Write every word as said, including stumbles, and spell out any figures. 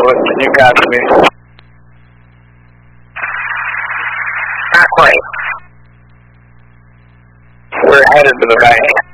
Louis, can you copy me? Not quite. We're headed to the bank.